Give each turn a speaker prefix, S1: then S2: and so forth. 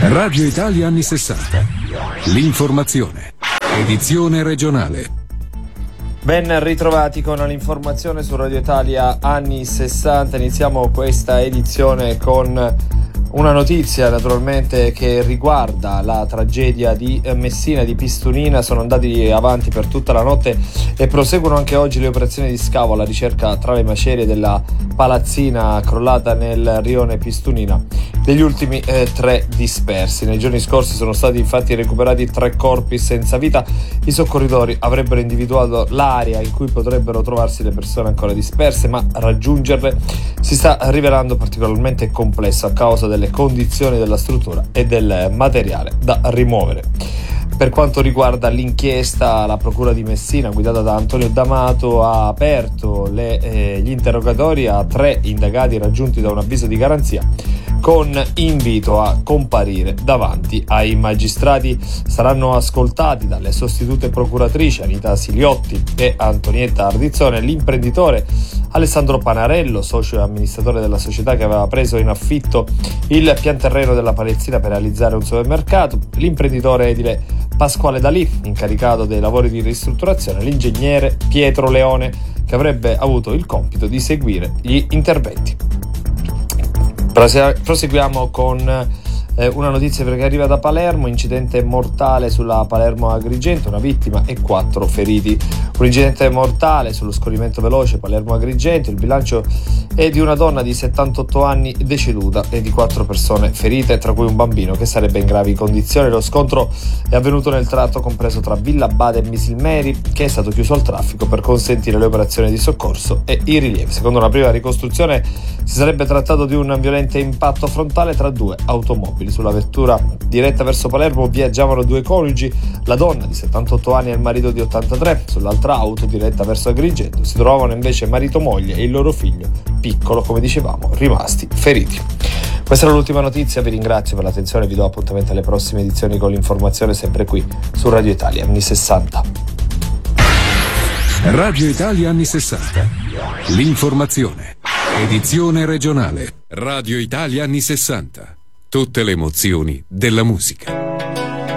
S1: Radio Italia anni 60. L'informazione. Edizione regionale.
S2: Ben ritrovati con l'informazione su Radio Italia anni 60. Iniziamo questa edizione con una notizia naturalmente che riguarda la tragedia di Messina, di Pistunina. Sono andati avanti per tutta la notte e proseguono anche oggi le operazioni di scavo alla ricerca tra le macerie della palazzina crollata nel rione Pistunina degli ultimi 3 dispersi. Nei giorni scorsi sono stati infatti recuperati 3 corpi senza vita. I soccorritori avrebbero individuato l'area in cui potrebbero trovarsi le persone ancora disperse, ma raggiungerle si sta rivelando particolarmente complesso a causa delle condizioni della struttura e del materiale da rimuovere. Per quanto riguarda l'inchiesta, la Procura di Messina, guidata da Antonio D'Amato, ha aperto gli interrogatori a 3 indagati raggiunti da un avviso di garanzia con invito a comparire davanti ai magistrati. Saranno ascoltati dalle sostitute procuratrici Anita Siliotti e Antonietta Ardizzone l'imprenditore Alessandro Panarello, socio e amministratore della società che aveva preso in affitto il pianterreno della palazzina per realizzare un supermercato, l'imprenditore edile Pasquale Dalì, incaricato dei lavori di ristrutturazione, l'ingegnere Pietro Leone, che avrebbe avuto il compito di seguire gli interventi. Proseguiamo con una notizia che arriva da Palermo: incidente mortale sulla Palermo-Agrigento, una vittima e 4 feriti. Un incidente mortale sullo scorrimento veloce Palermo-Agrigento, il bilancio è di una donna di 78 anni deceduta e di 4 persone ferite, tra cui un bambino che sarebbe in gravi condizioni. Lo scontro è avvenuto nel tratto compreso tra Villa Bade e Misilmeri, che è stato chiuso al traffico per consentire le operazioni di soccorso e i rilievi. Secondo una prima ricostruzione si sarebbe trattato di un violento impatto frontale tra 2 automobili. Sulla vettura diretta verso Palermo viaggiavano 2 coniugi, la donna di 78 anni e il marito di 83. Sull'altra auto diretta verso Agrigento si trovavano invece marito, moglie e il loro figlio piccolo, come dicevamo, rimasti feriti. Questa era l'ultima notizia, vi ringrazio per l'attenzione e vi do appuntamento alle prossime edizioni con l'informazione, sempre qui su Radio Italia anni 60.
S1: Radio Italia anni 60. L'informazione. Edizione regionale. Radio Italia anni 60. Tutte le emozioni della musica.